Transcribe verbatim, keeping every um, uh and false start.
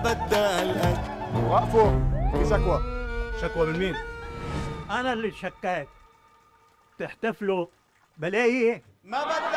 بدلك. وقفوا، في شكوى. شكوى من مين؟ أنا اللي شكاك. تحتفلوا بلاقي ما بدلك.